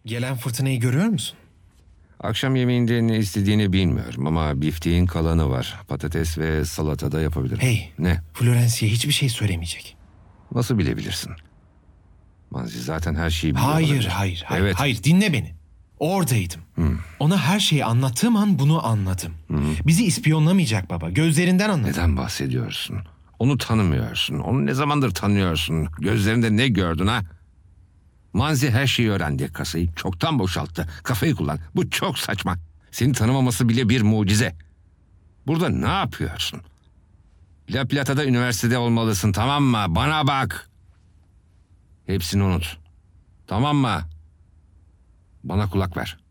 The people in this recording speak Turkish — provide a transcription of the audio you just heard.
Gelen fırtınayı görüyor musun? Akşam yemeğinde ne istediğini bilmiyorum ama bifteğin kalanı var. Patates ve salata da yapabilirim. Hey, Ne? Florencia hiçbir şey söylemeyecek. Nasıl bilebilirsin? Manzi zaten her şeyi biliyor Hayır, olabilir. hayır, Evet. hayır. Dinle beni. Oradaydım. Ona her şeyi anlattığım an bunu anladım. Bizi ispiyonlamayacak baba. Gözlerinden anladım. Neden bahsediyorsun? Onu tanımıyorsun. Onu ne zamandır tanıyorsun? Gözlerinde ne gördün ha? Manzi her şeyi öğrendi. Kasayı çoktan boşalttı. Kafayı kullan. Bu çok saçma. Seni tanımaması bile bir mucize. Burada ne yapıyorsun? La Plata'da üniversitede olmalısın, tamam mı? Bana bak. Hepsini unut. Tamam mı? Bana kulak ver.